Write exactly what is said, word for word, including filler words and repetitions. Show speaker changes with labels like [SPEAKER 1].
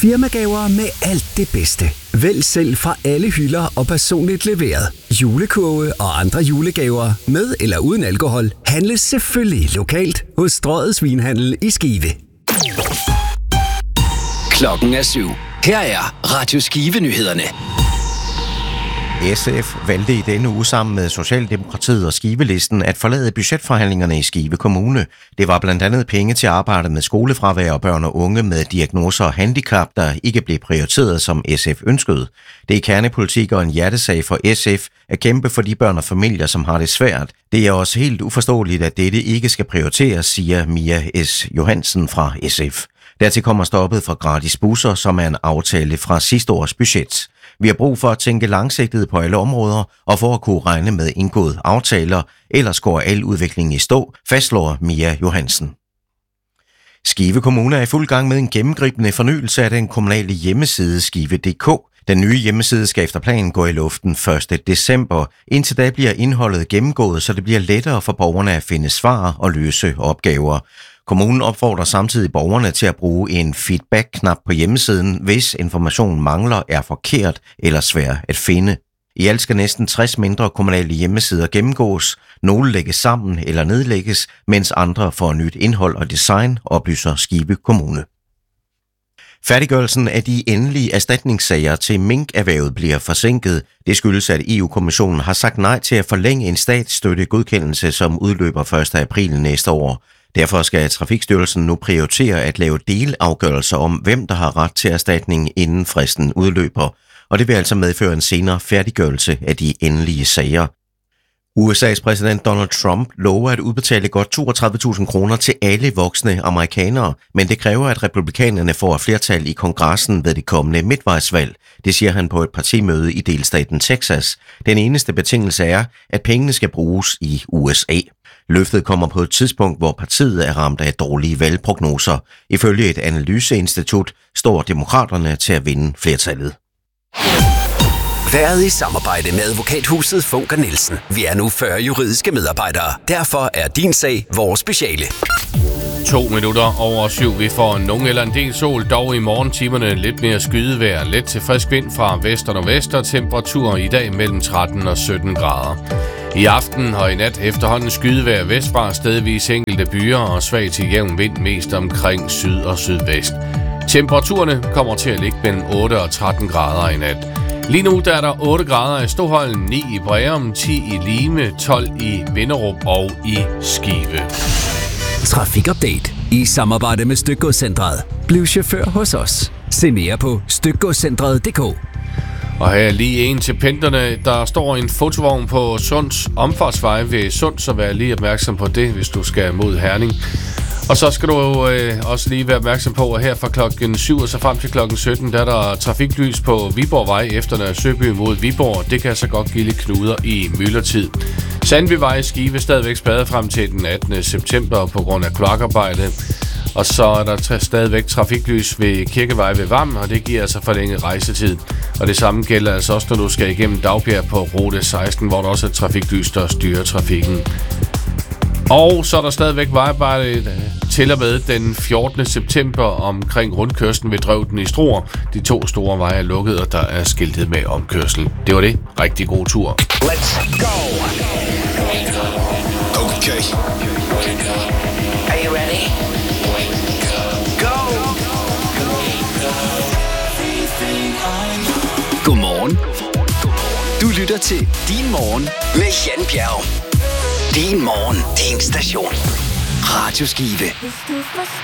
[SPEAKER 1] Firmagaver med alt det bedste. Vælg selv fra alle hylder og personligt leveret. Julekurve og andre julegaver med eller uden alkohol handles selvfølgelig lokalt hos Strøget Svinhandel i Skive.
[SPEAKER 2] Klokken er syv. Her er Radio Skive-nyhederne.
[SPEAKER 3] S F valgte i denne uge sammen med Socialdemokratiet og Skivelisten at forlade budgetforhandlingerne i Skive Kommune. Det var blandt andet penge til arbejde med skolefravær og børn og unge med diagnoser og handicap, der ikke blev prioriteret, som S F ønskede. Det er kernepolitik og en hjertesag for S F at kæmpe for de børn og familier, som har det svært. Det er også helt uforståeligt, at dette ikke skal prioriteres, siger Mia S. Johansen fra S F. Dertil kommer stoppet for gratis busser, som er en aftale fra sidste års budget. Vi har brug for at tænke langsigtet på alle områder og for at kunne regne med indgåede aftaler, ellers går al udvikling i stå, fastslår Mia Johansen. Skive Kommune er i fuld gang med en gennemgribende fornyelse af den kommunale hjemmeside skive punktum d k. Den nye hjemmeside skal efter planen gå i luften første december. Indtil da bliver indholdet gennemgået, så det bliver lettere for borgerne at finde svar og løse opgaver. Kommunen opfordrer samtidig borgerne til at bruge en feedback-knap på hjemmesiden, hvis informationen mangler, er forkert eller svær at finde. I alt skal næsten tres mindre kommunale hjemmesider gennemgås. Nogle lægges sammen eller nedlægges, mens andre får nyt indhold og design, oplyser Skive Kommune. Færdiggørelsen af de endelige erstatningssager til minkerhvervet bliver forsinket. Det skyldes, at E U-kommissionen har sagt nej til at forlænge en statsstøttegodkendelse, som udløber første april næste år. Derfor skal Trafikstyrelsen nu prioritere at lave delafgørelser om, hvem der har ret til erstatning, inden fristen udløber. Og det vil altså medføre en senere færdiggørelse af de endelige sager. U S A's præsident Donald Trump lover at udbetale godt toogtredive tusind kroner til alle voksne amerikanere, men det kræver, at republikanerne får et flertal i kongressen ved det kommende midtvejsvalg. Det siger han på et partimøde i delstaten Texas. Den eneste betingelse er, at pengene skal bruges i U S A. Løftet kommer på et tidspunkt, hvor partiet er ramt af dårlige valgprognoser. Ifølge et analyseinstitut står demokraterne til at vinde flertallet.
[SPEAKER 2] Været i samarbejde med advokathuset Funker Nielsen. Vi er nu fyrre juridiske medarbejdere. Derfor er din sag vores speciale.
[SPEAKER 4] To minutter over syv. Vi får nogen eller en del sol, dog i morgentimerne lidt mere skydevejr. Let til frisk vind fra vest og nordvest, og temperatur i dag mellem tretten og sytten grader. I aften og i nat efterhånden skydevejr vestfra, stedvis enkelte byer og svag til jævn vind mest omkring syd og sydvest. Temperaturerne kommer til at ligge mellem otte og tretten grader i nat. Lige nu der er der otte grader i Stoholm, ni i Breum, ti i Lime, tolv i Vinderup og i Skive.
[SPEAKER 1] Trafikupdate i samarbejde med Stykgodscentret. Bliv chauffør hos os. Se mere på stykgodscentret punktum d k.
[SPEAKER 4] Og her er lige en til pendlerne. Der står en fotovogn på Sunds omfartsvej ved Sund, så vær lige opmærksom på det, hvis du skal mod Herning. Og så skal du øh, også lige være opmærksom på, at her fra klokken syv og så frem til klokken sytten, der er der trafiklys på Viborgvej efter Nørre Søby mod Viborg. Det kan så godt give lidt knuder i myldretid. Sandbyvej i Skive stadigvæk spadet frem til den attende september på grund af kloakarbejde. Og så er der stadigvæk trafiklys ved Kirkevej ved Vam, og det giver altså forlænget rejsetid. Og det samme gælder altså også, når du skal igennem Dagbjerg på rute seksten, hvor der også er trafiklys, der styrer trafikken. Og så er der stadigvæk vejarbejde til og med den fjortende september omkring rundkørslen ved Drøvden i Struer. De to store veje er lukket, og der er skiltet med omkørsel. Det var det. Rigtig god tur.
[SPEAKER 2] Let's go! Okay. Are you ready? Go! Godmorgen. Du lytter til Din Morgen med Jan Bjerg. Din morgen, din station. Radio Skive.